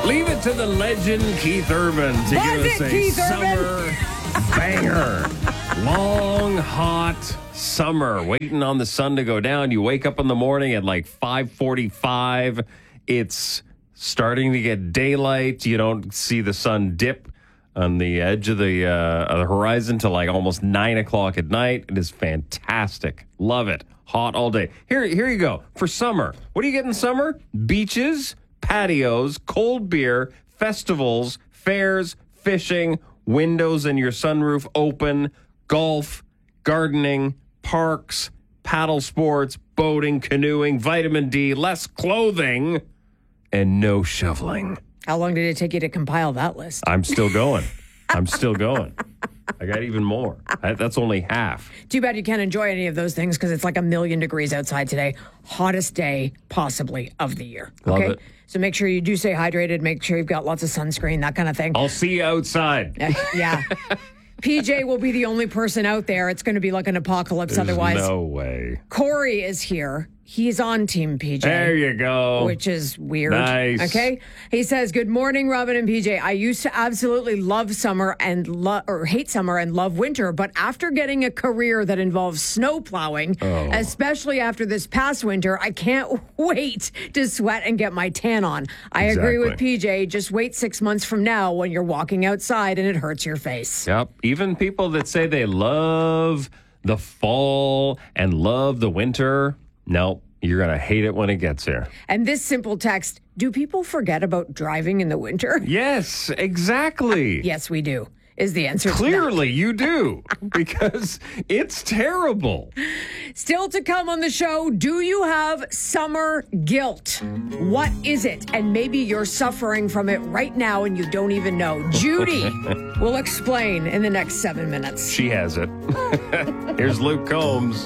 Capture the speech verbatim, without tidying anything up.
Leave it to the legend Keith Urban to Buzz give us it, a Keith summer banger. Long, hot summer. Waiting on the sun to go down. You wake up in the morning at like five forty-five. It's starting to get daylight. You don't see the sun dip on the edge of the, uh, of the horizon till like almost nine o'clock at night. It is fantastic. Love it. Hot all day. Here, here you go. For summer. What do you get in summer? Beaches, patios, cold beer, festivals, fairs, fishing, windows in your sunroof open, golf, gardening, parks, paddle sports, boating, canoeing, vitamin D, less clothing, and no shoveling. How long did it take you to compile that list? I'm still going. I'm still going. I got even more. I, that's only half. Too bad you can't enjoy any of those things because it's like a million degrees outside today. Hottest day possibly of the year. Love Okay. it. So make sure you do stay hydrated. Make sure you've got lots of sunscreen, that kind of thing. I'll see you outside. Yeah. P J will be the only person out there. It's going to be like an apocalypse There's otherwise. no way. Corey is here. He's on Team P J. There you go. Which is weird. Nice. Okay. He says, "Good morning, Robin and P J. I used to absolutely love summer and lo- or hate summer and love winter, but after getting a career that involves snow plowing, Oh. especially after this past winter, I can't wait to sweat and get my tan on. I agree with Exactly. P J. Just wait six months from now when you're walking outside and it hurts your face." Yep. Even people that say they love the fall and love the winter, no, you're going to hate it when it gets here. And this simple text, do people forget about driving in the winter? Yes, exactly. Yes, we do, is the answer to that. Clearly you do, because it's terrible. Still to come on the show, do you have summer guilt? What is it? And maybe you're suffering from it right now and you don't even know. Judy will explain in the next seven minutes. She has it. Here's Luke Combs.